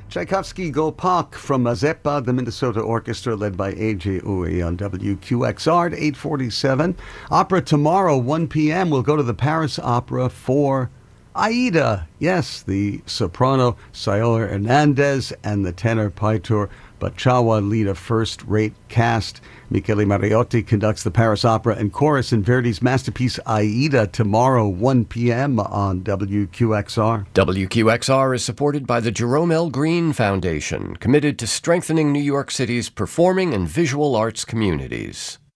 Tchaikovsky Gopak from Mazeppa, the Minnesota Orchestra led by A.J. Uwe on WQXR at 8:47. Opera tomorrow, 1 p.m. We'll go to the Paris Opera for Aida. Yes, the soprano Sayola Hernandez and the tenor Paitor Bachawa lead a first-rate cast. Michele Mariotti conducts the Paris Opera and Chorus in Verdi's masterpiece Aida tomorrow, 1 p.m. on WQXR. WQXR is supported by the Jerome L. Green Foundation, committed to strengthening New York City's performing and visual arts communities.